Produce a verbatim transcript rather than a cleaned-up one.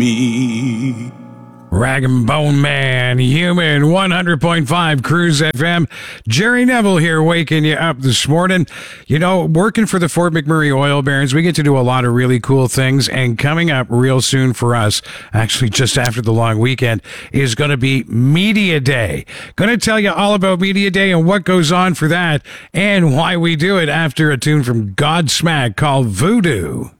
Me. Rag and Bone Man, Human, one hundred point five Cruise F M. Jerry Neville here waking you up this morning. You know, working for the Fort McMurray Oil Barons, we get to do a lot of really cool things. And coming up real soon for us, actually just after the long weekend, is going to be Media Day. Going to tell you all about Media Day and what goes on for that and why we do it after a tune from Godsmack called Voodoo.